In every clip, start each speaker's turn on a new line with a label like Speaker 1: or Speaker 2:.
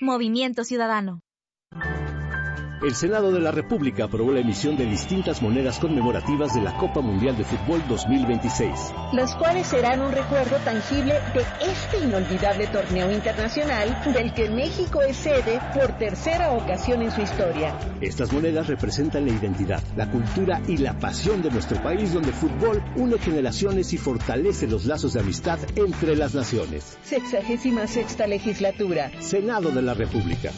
Speaker 1: Movimiento Ciudadano.
Speaker 2: El Senado de la República aprobó la emisión de distintas monedas conmemorativas de la Copa Mundial de Fútbol 2026.
Speaker 3: Las cuales serán un recuerdo tangible de este inolvidable torneo internacional del que México es sede por tercera ocasión en su historia.
Speaker 2: Estas monedas representan la identidad, la cultura y la pasión de nuestro país, donde el fútbol une generaciones y fortalece los lazos de amistad entre las naciones.
Speaker 3: 66ª legislatura.
Speaker 2: Senado de la República.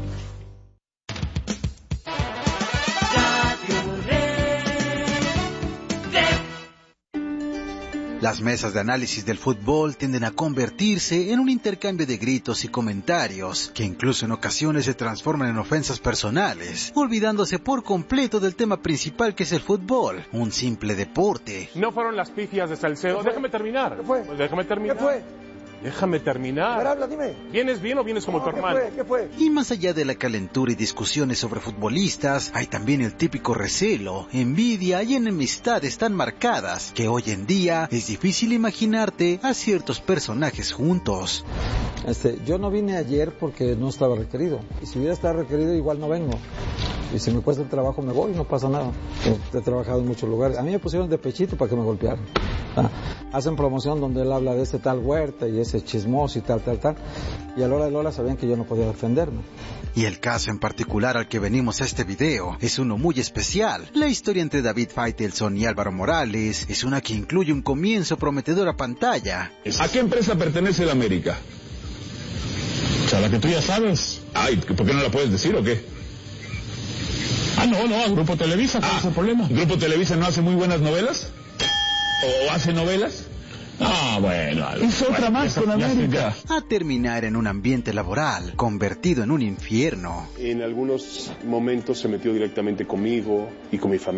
Speaker 4: Las mesas de análisis del fútbol tienden a convertirse en un intercambio de gritos y comentarios, que incluso en ocasiones se transforman en ofensas personales, olvidándose por completo del tema principal que es el fútbol, un simple deporte.
Speaker 5: No fueron las pifias de Salcedo. Déjame terminar.
Speaker 6: ¿Qué fue?
Speaker 5: Pues déjame terminar.
Speaker 6: ¿Qué fue?
Speaker 5: Déjame terminar.
Speaker 6: A ver, habla, dime.
Speaker 5: ¿Vienes bien o vienes como tu hermano?
Speaker 6: ¿Qué fue?
Speaker 4: Y más allá de la calentura y discusiones sobre futbolistas, hay también el típico recelo, envidia y enemistades tan marcadas que hoy en día es difícil imaginarte a ciertos personajes juntos.
Speaker 7: Yo no vine ayer porque no estaba requerido. Y si hubiera estado requerido, igual no vengo. Y si me cuesta el trabajo, me voy, no pasa nada. He trabajado en muchos lugares. A mí me pusieron de pechito para que me golpearan. Hacen promoción donde él habla de ese tal Huerta y ese chismoso y tal. Y a la hora de Lola sabían que yo no podía defenderme.
Speaker 4: Y el caso en particular al que venimos a este video es uno muy especial. La historia entre David Faitelson y Álvaro Morales es una que incluye un comienzo prometedor a pantalla.
Speaker 8: ¿A qué empresa pertenece el América? O sea, la que tú ya sabes. Ay, ¿por qué no la puedes decir o qué? No, a Grupo Televisa, ¿cuál es el problema? ¿Grupo Televisa no hace muy buenas novelas? ¿O hace novelas? Bueno. Es otra más con América.
Speaker 4: A terminar en un ambiente laboral convertido en un infierno.
Speaker 9: En algunos momentos se metió directamente conmigo y con mi familia.